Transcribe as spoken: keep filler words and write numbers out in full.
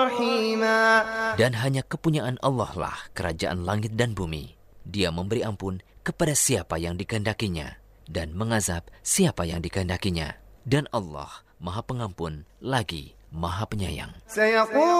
Dan hanya kepunyaan Allah lah kerajaan langit dan bumi. Dia memberi ampun kepada siapa yang dikehendakinya dan mengazab siapa yang dikehendakinya. Dan Allah Maha Pengampun lagi Maha Penyayang.